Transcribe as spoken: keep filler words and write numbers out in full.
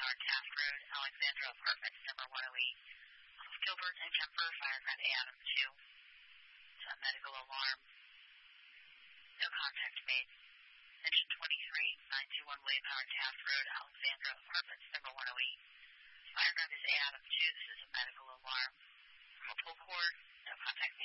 Howard Taft Road, Alexandra Apartments, number one oh eight. Gilbert and Kemper, fire friend Adam two. It's a medical alarm. No contact made. Engine twenty-three, nine two one William Howard Taft Road, Alexandra Apartments, number one oh eight. Fire friend is Adam two. This is a medical alarm. From a pull cord. No contact made.